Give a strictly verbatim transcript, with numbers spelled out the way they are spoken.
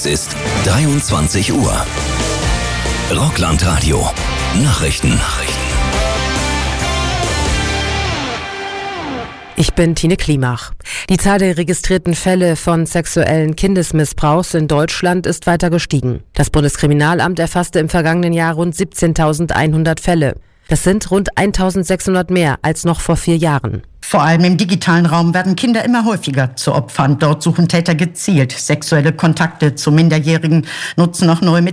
ist dreiundzwanzig Uhr. Rockland-Radio. Nachrichten. Nachrichten. Ich bin Tine Klimach. Die Zahl der registrierten Fälle von sexuellen Kindesmissbrauchs in Deutschland ist weiter gestiegen. Das Bundeskriminalamt erfasste im vergangenen Jahr rund siebzehntausendeinhundert Fälle. Das sind rund eintausendsechshundert mehr als noch vor vier Jahren. Vor allem im digitalen Raum werden Kinder immer häufiger zu Opfern. Dort suchen Täter gezielt sexuelle Kontakte zu Minderjährigen, nutzen auch neue